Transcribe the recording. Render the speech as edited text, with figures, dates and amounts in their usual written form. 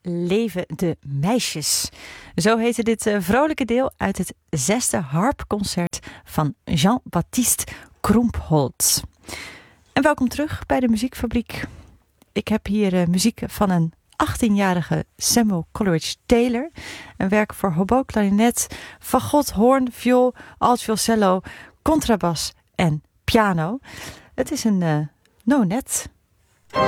Leven de meisjes. Zo heette dit vrolijke deel uit het 6e harpconcert van Jean-Baptiste Krumpholz. En welkom terug bij de Muziekfabriek. Ik heb hier muziek van een 18-jarige Samuel Coleridge Taylor. Een werk voor hobo, klarinet, fagot, hoorn, viool, altvioolcello, contrabas en piano. Het is een no-net